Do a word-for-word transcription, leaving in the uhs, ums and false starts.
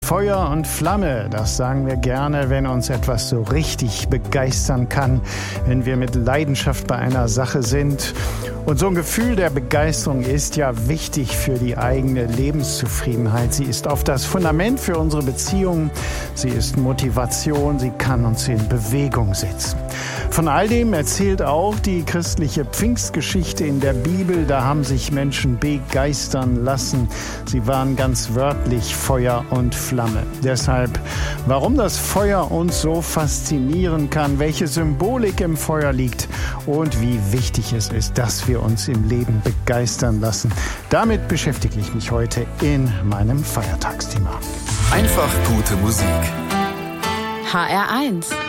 Feuer und Flamme, das sagen wir gerne, wenn uns etwas so richtig begeistern kann, wenn wir mit Leidenschaft bei einer Sache sind. Und so ein Gefühl der Begeisterung ist ja wichtig für die eigene Lebenszufriedenheit. Sie ist oft das Fundament für unsere Beziehungen. Sie ist Motivation. Sie kann uns in Bewegung setzen. Von all dem erzählt auch die christliche Pfingstgeschichte in der Bibel. Da haben sich Menschen begeistern lassen. Sie waren ganz wörtlich Feuer und Flamme. Deshalb, warum das Feuer uns so faszinieren kann, welche Symbolik im Feuer liegt und wie wichtig es ist, dass wir uns im Leben begeistern lassen. Damit beschäftige ich mich heute in meinem Feiertagsthema. Einfach gute Musik. H R eins